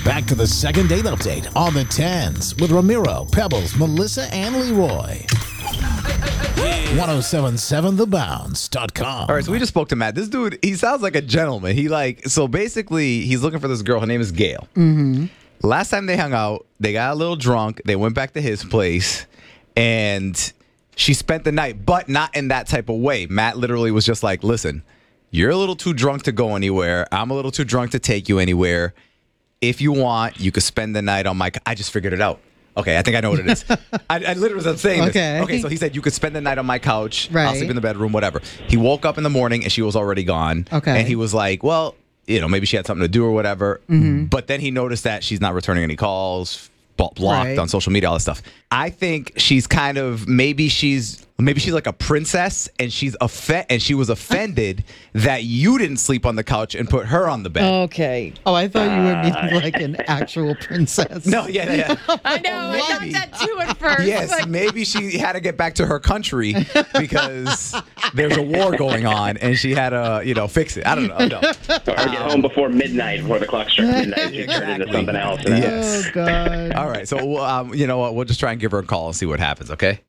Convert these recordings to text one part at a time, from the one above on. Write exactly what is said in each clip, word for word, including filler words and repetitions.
Back to the second date update on the tens with Ramiro, Pebbles, Melissa, and Leroy. ten seventy-seven the bounce dot com. All right, so we just spoke to Matt. This dude, he sounds like a gentleman. He like, so basically, he's looking for this girl. Her name is Gail. Mm-hmm. Last time they hung out, they got a little drunk. They went back to his place, and she spent the night, but not in that type of way. Matt literally was just like, listen, you're a little too drunk to go anywhere. I'm a little too drunk to take you anywhere. If you want, you could spend the night on my... I just figured it out. Okay, I think I know what it is. I, I literally was saying Okay. this. Okay, so he said you could spend the night on my couch. Right. I'll sleep in the bedroom, whatever. He woke up in the morning and she was already gone. Okay. And he was like, well, you know, maybe she had something to do or whatever. Mm-hmm. But then he noticed that she's not returning any calls, blocked Right. on social media, all this stuff. I think she's kind of, maybe she's... Maybe she's like a princess, and she's offe- and she was offended that you didn't sleep on the couch and put her on the bed. Okay. Oh, I thought you were meaning like an actual princess. No, yeah, yeah. I know. I thought Maybe. that too at first. Yes, Like, maybe she had to get back to her country because there's a war going on, and she had to, you know, fix it. I don't know. No. Or get home before midnight, before the clock strikes midnight. You turn into Exactly. something else. And Yes. Oh, God. All right, so um, you know what? We'll just try and give her a call and see what happens. Okay.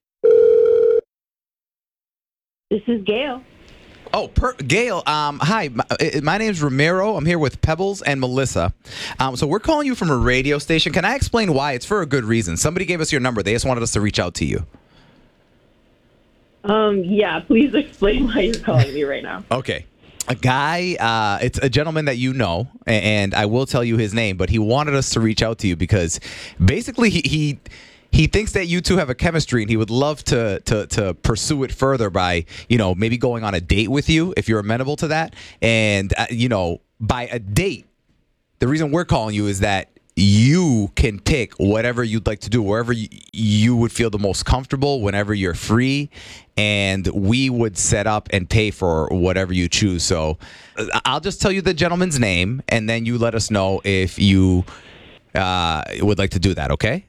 This is Gail. Oh, per- Gail. Um, hi, my, uh, my name's Ramiro. I'm here with Pebbles and Melissa. Um, so we're calling you from a radio station. Can I explain why? It's for a good reason. Somebody gave us your number. They just wanted us to reach out to you. Um, yeah, please explain why you're calling me right now. Okay. A guy, uh, it's a gentleman that you know, a- and I will tell you his name, but he wanted us to reach out to you because basically he he, he thinks that you two have a chemistry, and he would love to, to to pursue it further by, you know, maybe going on a date with you if you're amenable to that. And, uh, you know, by a date, the reason we're calling you is that you can pick whatever you'd like to do, wherever you, you would feel the most comfortable, whenever you're free, and we would set up and pay for whatever you choose. So uh, I'll just tell you the gentleman's name, and then you let us know if you uh, would like to do that, okay?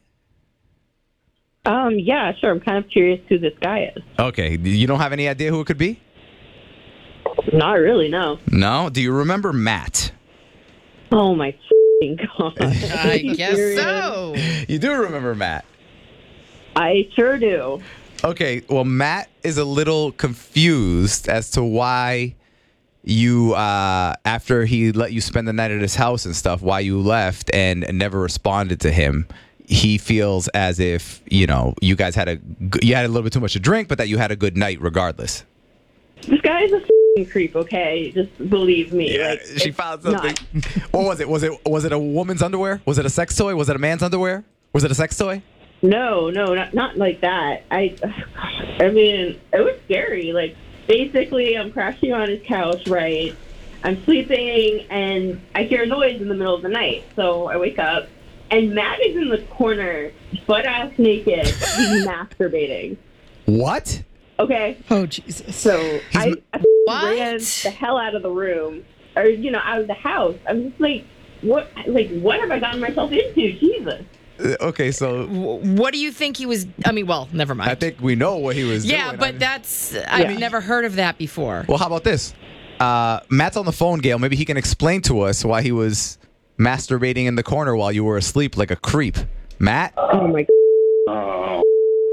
Um, yeah, sure. I'm kind of curious who this guy is. Okay. You don't have any idea who it could be? Not really, no. No? Do you remember Matt? Oh my f***ing god. I guess so. You do remember Matt. I sure do. Okay, well, Matt is a little confused as to why you, uh, after he let you spend the night at his house and stuff, why you left and never responded to him. He feels as if, you know, you guys had a, g- you had a little bit too much to drink, but that you had a good night regardless. This guy is a f***ing creep, okay? Just believe me. Yeah, like, she it's found something. not. What was it? Was it was it a woman's underwear? Was it a sex toy? Was it a man's underwear? Was it a sex toy? No, no, not not like that. I, I mean, it was scary. Like, basically, I'm crashing on his couch, right? I'm sleeping, and I hear a noise in the middle of the night. So I wake up, and Matt is in the corner, butt ass naked, he's masturbating. What? Okay, Oh, Jesus. so I, I What? ran the hell out of the room, or you know, out of the house. I'm just like, what? Like, what have I gotten myself into? Jesus. Uh, Okay, so W- What do you think he was? I mean, well, never mind. I think we know what he was doing. yeah, I but mean- that's I've Yeah. never heard of that before. Well, how about this? Uh, Matt's on the phone, Gail. Maybe he can explain to us why he was masturbating in the corner while you were asleep like a creep. Matt? Oh my. Oh,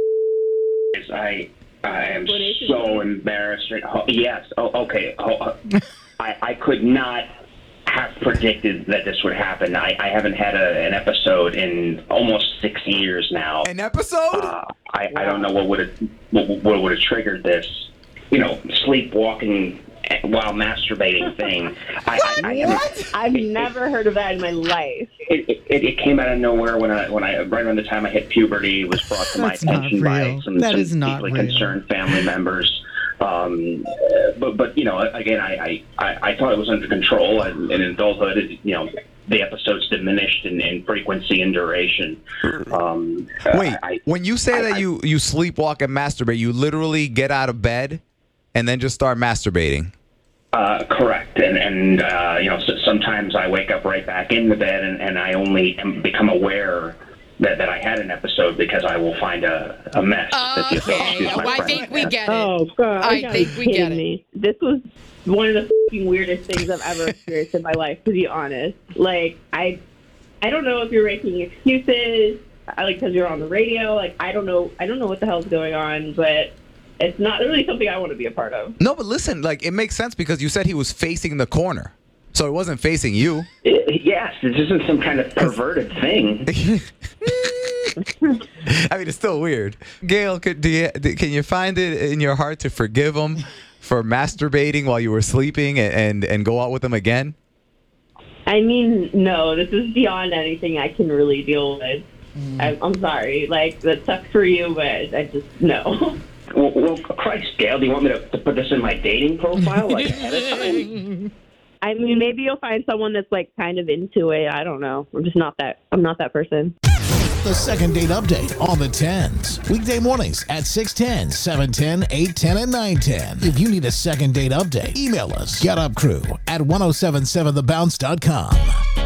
I I am so embarrassed. Oh, yes. Oh, okay. Oh, uh, I I could not have predicted that this would happen. I, I haven't had a, an episode in almost six years now. An episode? Uh, I I don't know what would have what, what would have triggered this. You know, sleepwalking while masturbating thing. I, I, I haven't- I've never heard of that in my life. It, it, it came out of nowhere when I when I right around the time I hit puberty. It was brought to my That's not attention by real. some, That some is not deeply real. concerned family members. Um, but but you know, again, I I, I, I thought it was under control, and, and in adulthood, it, you know, the episodes diminished in, in frequency and duration. Um, Wait, I, when you say I- that I- you, you sleepwalk and masturbate, you literally get out of bed and then just start masturbating. Uh, correct, and and uh, you know, so sometimes I wake up right back in the bed, and, and I only am become aware that, that I had an episode because I will find a, a mess. If you- Okay, excuse my well, I French. think we get it. Oh god! I you gotta think be we kidding get it. Me. This was one of the fucking weirdest things I've ever experienced in my life. To be honest, like I, I don't know if you're making excuses, I like because you're on the radio. Like, I don't know, I don't know what the hell's going on, but it's not really something I want to be a part of. No, but listen, like it makes sense because you said he was facing the corner, so it wasn't facing you. It, yes, this isn't some kind of perverted thing. I mean, it's still weird. Gail, could, do you, can you find it in your heart to forgive him for masturbating while you were sleeping and, and, and go out with him again? I mean, no, this is beyond anything I can really deal with. Mm. I, I'm sorry. Like, that sucks for you, but I just, no. Well, well, Christ, Gail, do you want me to, to put this in my dating profile like ahead of time? I mean, maybe you'll find someone that's, like, kind of into it. I don't know. I'm just not that, I'm not that person. The second date update on the tens. Weekday mornings at six ten, seven ten, eight ten, and nine ten. If you need a second date update, email us. Get Up Crew at ten seventy-seven the bounce dot com.